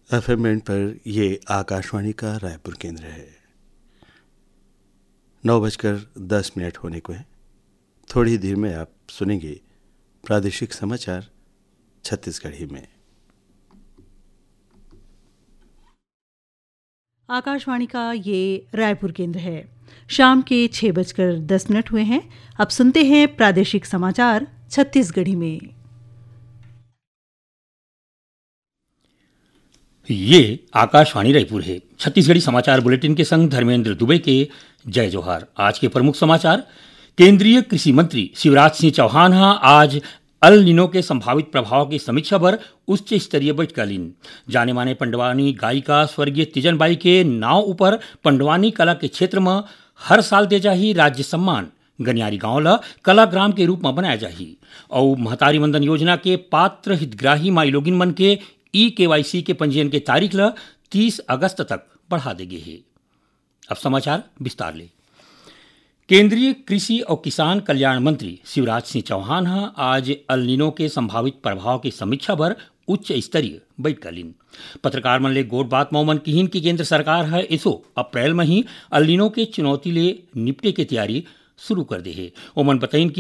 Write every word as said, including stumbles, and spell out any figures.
FM band पर ये आकाशवाणी का रायपुर केंद्र है। नौ बजकर दस मिनट होने को है। थोड़ी देर में आप सुनेंगे प्रादेशिक समाचार छत्तीसगढ़ी में। आकाशवाणी का ये रायपुर केंद्र है। शाम के छह बजकर दस मिनट हुए हैं। अब सुनते हैं प्रादेशिक समाचार छत्तीसगढ़ी में। ये आकाशवाणी रायपुर है। छत्तीसगढ़ी समाचार बुलेटिन के संग धर्मेंद्र दुबे के जय जोहार। आज के प्रमुख समाचार। केंद्रीय कृषि मंत्री शिवराज सिंह चौहान आज अल नीनो के संभावित प्रभाव की समीक्षा पर उच्च स्तरीय बैठक लीन। जाने माने पंडवानी गायिका स्वर्गीय तीजन बाई के नाव ऊपर पंडवानी कला के क्षेत्र में हर साल दे जाही राज्य सम्मान। गनियारी गांव ला कला ग्राम के रूप में बनाया जाही और महतारी वंदन योजना के पात्र हितग्राही माई लोगिन मन के ई केवाईसी के पंजीयन के तारीख ला तीस अगस्त तक बढ़ा देगे है। अब समाचार विस्तार ले। केंद्रीय कृषि और किसान कल्याण मंत्री शिवराज सिंह चौहान आज अल नीनो के संभावित प्रभाव की समीक्षा पर उच्च स्तरीय बैठक लीन। पत्रकार मन ले गोट बात मौमन किहिन की केंद्र सरकार है इसो अप्रैल में ही अल नीनो के चुनौती ले निपटे के तैयारी शुरू कर दे है। ओमन बताइन